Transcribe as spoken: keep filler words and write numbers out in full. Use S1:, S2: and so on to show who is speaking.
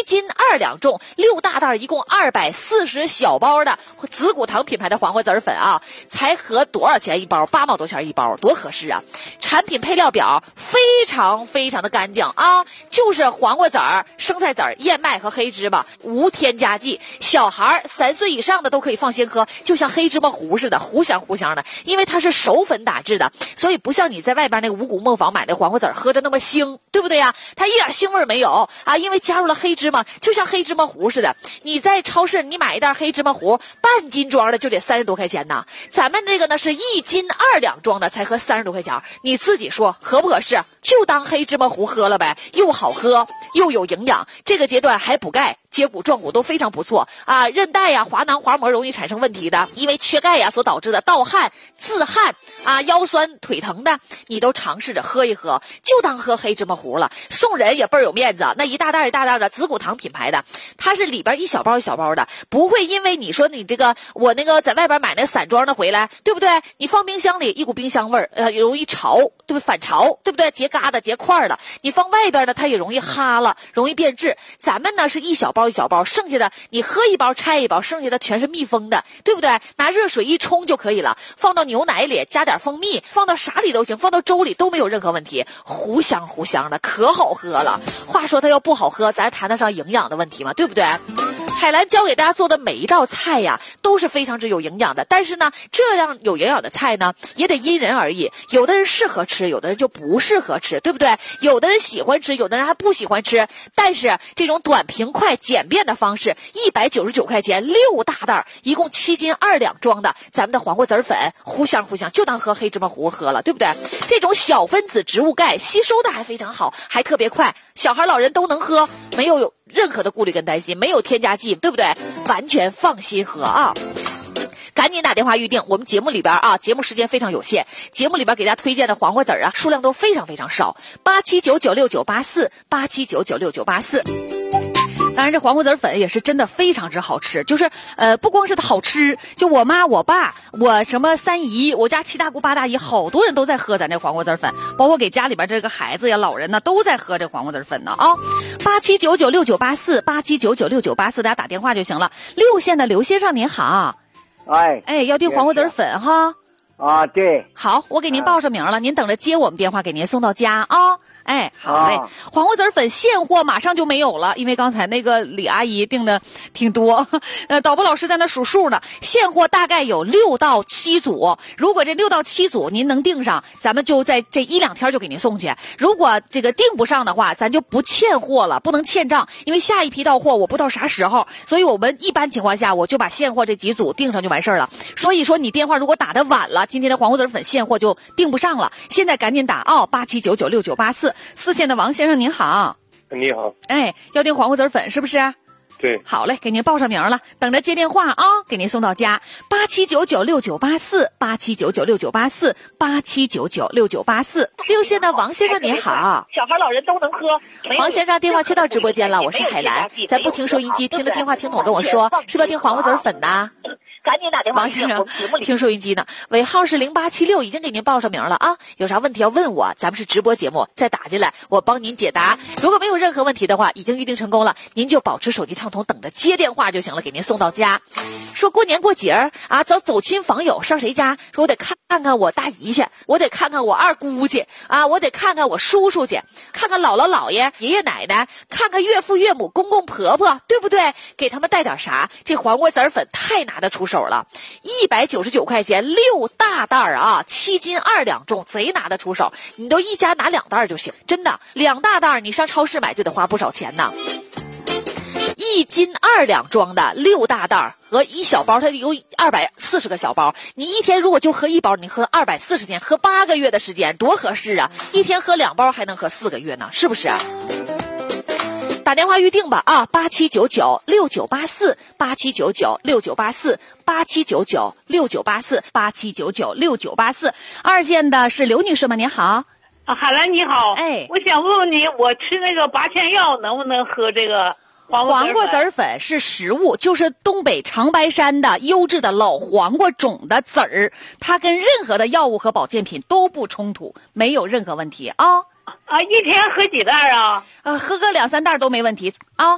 S1: 斤二两重，六大袋，一共二百四十小包的紫骨堂品牌的黄瓜籽粉啊，才合多少钱一包？八毛多钱一包，多合适啊！产品配料表非常非常的干净啊，就是黄瓜籽儿、生菜籽儿、燕麦和黑芝麻，无添加剂。小孩三岁以上的都可以放心喝，就像黑芝麻糊似的，糊香糊香的。因为它是手粉打制的，所以不像你在外边那个五谷磨坊买的黄瓜籽儿喝着那么腥，对不对呀？它一点腥味没有啊，因为加入了黑芝麻，就像黑芝麻糊似的。你在超市你买一袋黑芝麻糊，半斤装的就得三十多块钱呢。咱们这个呢是一斤二两装的，才合三十多块钱。你自己说合不合适？就当黑芝麻糊喝了呗，又好喝又有营养。这个阶段还补钙，接骨壮骨都非常不错啊。韧带呀、滑囊、滑膜容易产生问题的，因为缺钙呀所导致的盗汗、自汗啊、腰酸腿疼的，你都尝试着喝一喝，就当喝黑芝麻糊了。送人也倍儿有面子，那一大袋一大袋的紫骨堂品牌的，它是里边一小包一小包的，不会因为你说你这个我那个在外边买那个散装的回来，对不对？你放冰箱里一股冰箱味儿，呃，容易潮，对不对？反潮，对不对？结疙瘩结块了。你放外边呢，它也容易哈了，容易变质。咱们呢是一小包一小包，剩下的你喝一包拆一包，剩下的全是密封的，对不对？拿热水一冲就可以了，放到牛奶里加点蜂蜜，放到啥里都行，放到粥里都没有任何问题，糊香糊香的，可好喝了。话说它要不好喝，咱谈得上营养的问题吗？对不对？海兰教给大家做的每一道菜呀，都是非常之有营养的。但是呢，这样有营养的菜呢，也得因人而异。有的人适合吃，有的人就不适合吃，对不对？有的人喜欢吃，有的人还不喜欢吃。但是这种短平快简便的方式，一百九十九块钱六大袋，一共七斤二两装的咱们的黄瓜籽粉，糊香糊香，就当喝黑芝麻糊喝了，对不对？这种小分子植物钙吸收的还非常好，还特别快，小孩老人都能喝，没有有任何的顾虑跟担心，没有添加剂，对不对？完全放心喝啊！赶紧打电话预定，我们节目里边啊，节目时间非常有限，节目里边给大家推荐的黄瓜籽啊，数量都非常非常少，八七九九六九八四，八七九九六九八四。当然这黄瓜籽粉也是真的非常之好吃，就是呃不光是它好吃，就我妈我爸我什么三姨，我家七大姑八大姨，好多人都在喝咱这黄瓜籽粉，包括给家里边这个孩子呀老人呢都在喝这黄瓜籽粉呢啊。八七九九六九八四，八七九九六九八四，大家打电话就行了。六线的刘先生您好。
S2: 哎
S1: 哎，要订黄瓜籽粉哈。
S2: 啊，对。
S1: 好，我给您报上名了，您等着接我们电话，给您送到家啊。哎，好嘞，
S2: 啊、
S1: 黄瓜籽粉现货马上就没有了，因为刚才那个李阿姨订的挺多，呃，导播老师在那数数呢，现货大概有六到七组，如果这六到七组您能订上，咱们就在这一两天就给您送去。如果这个订不上的话，咱就不欠货了，不能欠账，因为下一批到货我不知道啥时候，所以我们一般情况下我就把现货这几组订上就完事儿了。所以说你电话如果打得晚了，今天的黄瓜籽粉现货就订不上了，现在赶紧打哦，八七九九六九八四。四线的王先生您好。
S3: 你好。
S1: 哎，要订黄瓜籽粉是不是？
S3: 对。
S1: 好嘞，给您报上名了，等着接电话啊，给您送到家。八七九九六九八四，八七九九六九八四，八七九九六九八四。六线的王先生您好。
S4: 小孩老人都能喝。
S1: 王先生电话切到直播间了，我是海兰，咱不听收音机，听着电话听筒跟我说，是不是要订黄瓜籽粉呢？
S4: 赶紧打电话。
S1: 王先生听收音机呢，尾号是零八七六，已经给您报上名了啊。有啥问题要问我，咱们是直播节目，再打进来我帮您解答。如果没有任何问题的话，已经预定成功了，您就保持手机畅通，等着接电话就行了，给您送到家。说过年过节儿啊，走走亲访友，上谁家？说我得看看我大姨去，我得看看我二姑去啊，我得看看我叔叔去，看看姥姥姥爷、爷爷奶奶，看看岳父岳母、公公婆婆，对不对？给他们带点啥？这黄瓜籽粉太拿得出手了，一百九十九块钱六大袋啊，七斤二两重，贼拿得出手。你都一家拿两袋就行，真的，两大袋你上超市买就得花不少钱呢。一斤二两装的六大袋和一小包，它有二百四十个小包。你一天如果就喝一包，你喝二百四十天，喝八个月的时间，多合适啊！一天喝两包还能喝四个月呢，是不是啊？打电话预定吧啊，八七九九六九八四，八七九九六九八四，八七九九六九八四，八七九九六九八四。二线的是刘女士吗？您好。
S4: 啊，海兰你好。
S1: 哎，
S4: 我想问问你，我吃那个八千药能不能喝这个黄瓜
S1: 黄瓜籽粉？是食物，就是东北长白山的优质的老黄瓜种的籽儿，它跟任何的药物和保健品都不冲突，没有任何问题啊。
S4: 啊，一天喝几袋啊？
S1: 啊，喝个两三袋都没问题啊。